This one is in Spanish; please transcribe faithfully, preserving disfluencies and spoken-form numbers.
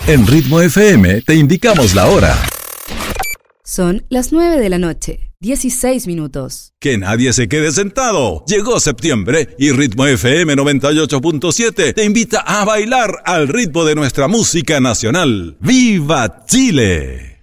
En Ritmo F M te indicamos la hora. Son las nueve de la noche, dieciséis minutos. Que nadie se quede sentado. Llegó septiembre y Ritmo F M noventa y ocho punto siete te invita a bailar al ritmo de nuestra música nacional. ¡Viva Chile!